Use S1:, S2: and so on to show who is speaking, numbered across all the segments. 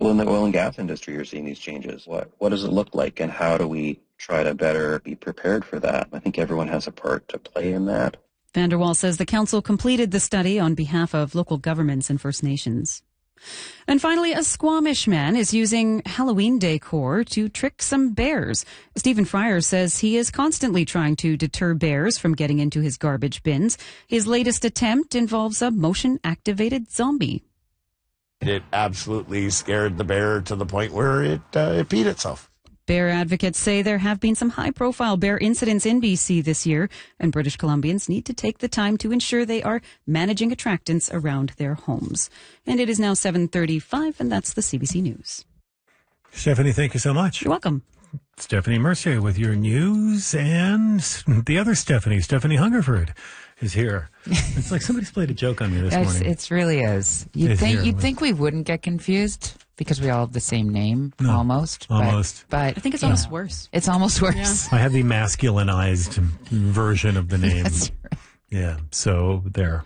S1: people in the oil and gas industry are seeing these changes. What does it look like, and how do we try to better be prepared for that? I think everyone has a part to play in that.
S2: Van der Waal says the council completed the study on behalf of local governments and First Nations. And finally, a Squamish man is using Halloween decor to trick some bears. Stephen Fryer says he is constantly trying to deter bears from getting into his garbage bins. His latest attempt involves a motion-activated zombie.
S3: It absolutely scared the bear to the point where it peed itself.
S2: Bear advocates say there have been some high-profile bear incidents in BC this year, and British Columbians need to take the time to ensure they are managing attractants around their homes. And it is now 7:35, and that's the CBC News.
S4: Stephanie, thank you so much.
S2: You're welcome.
S4: Stephanie Mercier with your news, and the other Stephanie Hungerford, is here. It's like somebody's played a joke on me this morning.
S5: It really is. You'd think we wouldn't get confused because we all have the same name, almost. But
S2: I think it's almost worse.
S5: It's almost worse.
S4: I have the masculinized version of the name.
S5: That's right.
S4: Yeah, so there.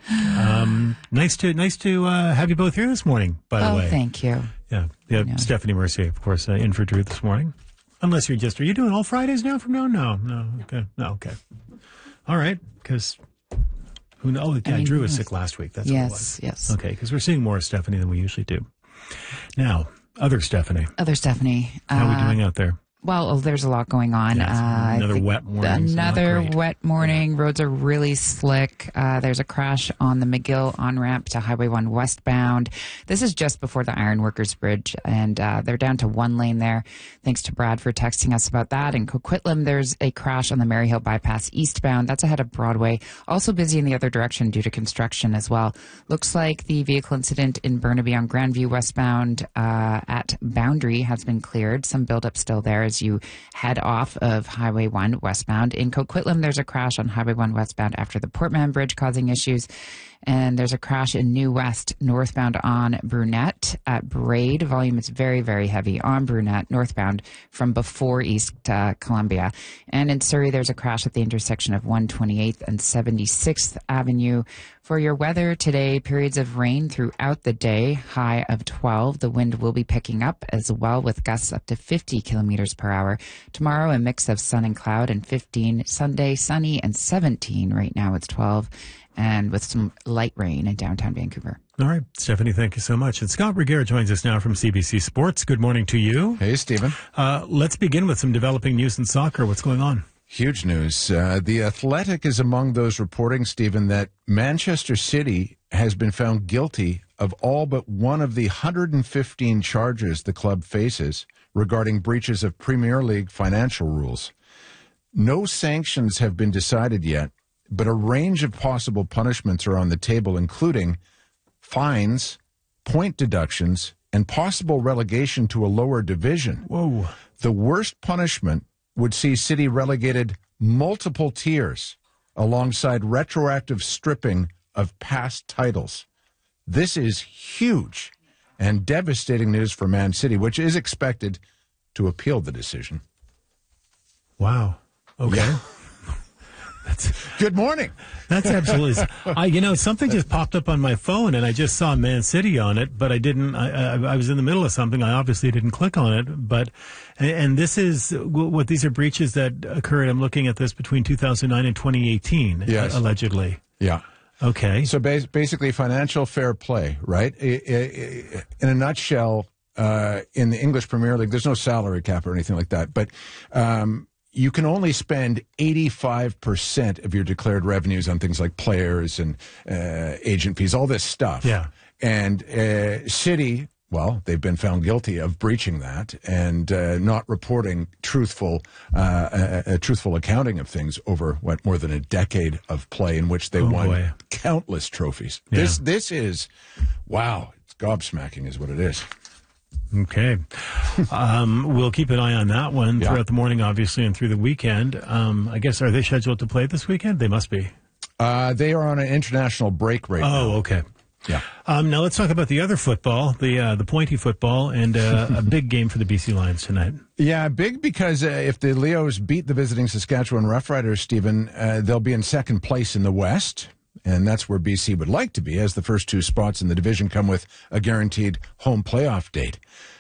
S4: Nice to have you both here this morning, by the way.
S5: Oh, thank you.
S4: Yeah. Stephanie Mercier, of course, in for Drew this morning. Unless are you doing all Fridays now from now? No. Okay. All right, because who knows? Oh, yeah, Drew was sick last week. That's what it was.
S5: Yes.
S4: Okay, because we're seeing more Stephanie than we usually do. Now, other Stephanie.
S5: How
S4: are we doing out there?
S5: Well, there's a lot going on.
S4: Another wet morning.
S5: Another wet morning. Yeah. Roads are really slick. There's a crash on the McGill on-ramp to Highway 1 westbound. This is just before the Ironworkers Bridge, and they're down to one lane there. Thanks to Brad for texting us about that. In Coquitlam, there's a crash on the Maryhill bypass eastbound. That's ahead of Broadway. Also busy in the other direction due to construction as well. Looks like the vehicle incident in Burnaby on Grandview westbound at Boundary has been cleared. Some buildup still there as you head off of Highway 1 westbound. In Coquitlam, there's a crash on Highway 1 westbound after the Portman Bridge causing issues. And there's a crash in New West northbound on Brunette at Braid. Volume is very, very heavy on Brunette northbound from before East Columbia. And in Surrey, there's a crash at the intersection of 128th and 76th Avenue. For your weather today, periods of rain throughout the day, high of 12. The wind will be picking up as well with gusts up to 50 kilometers per hour. Tomorrow, a mix of sun and cloud and 15. Sunday, sunny and 17. Right now, it's 12. And with some light rain in downtown Vancouver.
S4: All right, Stephanie, thank you so much. And Scott Regehr joins us now from CBC Sports. Good morning to you.
S6: Hey, Stephen.
S4: Let's begin with some developing news in soccer. What's going on?
S6: Huge news. The Athletic is among those reporting, Stephen, that Manchester City has been found guilty of all but one of the 115 charges the club faces regarding breaches of Premier League financial rules. No sanctions have been decided yet, but a range of possible punishments are on the table, including fines, point deductions, and possible relegation to a lower division.
S4: Whoa.
S6: The worst punishment would see City relegated multiple tiers alongside retroactive stripping of past titles. This is huge and devastating news for Man City, which is expected to appeal the decision.
S4: Wow. Okay.
S6: Yeah. Good morning.
S4: That's absolutely. Something just popped up on my phone, and I just saw Man City on it, but I didn't. I was in the middle of something. I obviously didn't click on it. But this is what these are breaches that occurred. I'm looking at this between 2009 and 2018,
S6: yes.
S4: Allegedly.
S6: Yeah.
S4: Okay.
S6: So basically, financial fair play, right? In a nutshell, in the English Premier League, there's no salary cap or anything like that, but. You can only spend 85% of your declared revenues on things like players and agent fees, all this stuff.
S4: Yeah.
S6: And City, well, they've been found guilty of breaching that and not reporting truthful accounting of things over, more than a decade of play in which they won countless trophies.
S4: Yeah.
S6: This is, wow, it's gobsmacking is what it is.
S4: Okay. We'll keep an eye on that one throughout the morning, obviously, and through the weekend. I guess, are they scheduled to play this weekend? They must be.
S6: They are on an international break right now.
S4: Oh, okay.
S6: Yeah.
S4: Now let's talk about the other football, the pointy football, and a big game for the BC Lions tonight.
S6: Yeah, big because if the Leos beat the visiting Saskatchewan Roughriders, Stephen, they'll be in second place in the West. And that's where BC would like to be, as the first two spots in the division come with a guaranteed home playoff date.